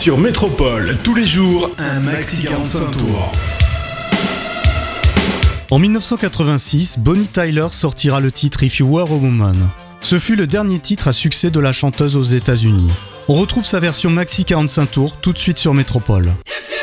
Sur Métropole, tous les jours, un maxi 45 tours. En 1986, Bonnie Tyler sortira le titre If You Were a Woman. Ce fut le dernier titre à succès de la chanteuse aux États-Unis. On retrouve sa version maxi 45 tours tout de suite sur Métropole.